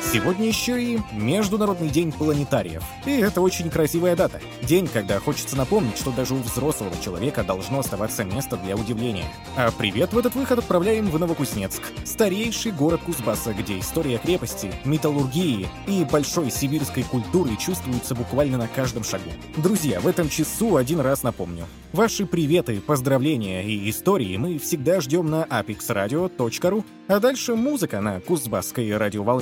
Сегодня еще и Международный день планетариев. И это очень красивая дата. День, когда хочется напомнить, что даже у взрослого человека должно оставаться место для удивления. А привет в этот выход отправляем в Новокузнецк, старейший город Кузбасса, где история крепости, металлургии и большой сибирской культуры чувствуется буквально на каждом шагу. Друзья, в этом часу один раз напомню. Ваши приветы, поздравления и истории мы всегда ждем на apexradio.ru, а дальше музыка на Кузбасской радиоволне.